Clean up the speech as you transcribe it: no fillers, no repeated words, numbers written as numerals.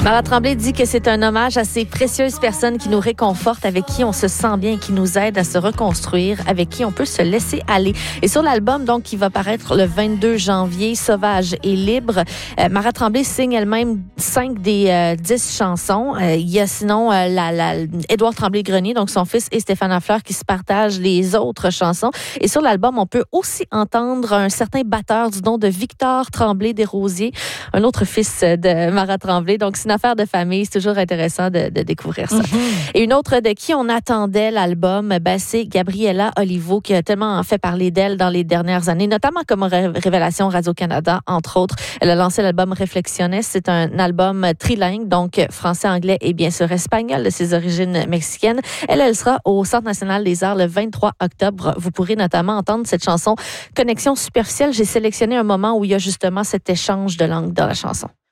Mara Tremblay dit que c'est un hommage à ces précieuses personnes qui nous réconfortent, avec qui on se sent bien et qui nous aident à se reconstruire, avec qui on peut se laisser aller. Et sur l'album, donc, qui va paraître le 22 janvier, Sauvage et libre, Mara Tremblay signe elle-même 5 des 10 chansons. Il y a sinon Édouard Tremblay-Grenier, donc son fils, et Stéphane Lafleur qui se partagent les autres chansons. Et sur l'album, on peut aussi entendre un certain batteur du nom de Victor Tremblay-Desrosiers, un autre fils de Mara Tremblay. Donc, c'est une affaire de famille. C'est toujours intéressant de découvrir ça. Et une autre de qui on attendait l'album, c'est Gabriella Olivo, qui a tellement fait parler d'elle dans les dernières années, notamment comme révélation Radio-Canada, entre autres. Elle a lancé l'album Reflexiones. C'est un album trilingue, donc français, anglais et bien sûr espagnol, de ses origines mexicaines. Elle sera au Centre national des arts le 23 octobre. Vous pourrez notamment entendre cette chanson Connexion superficielle. J'ai sélectionné un moment où il y a justement cet échange de langue dans la chanson.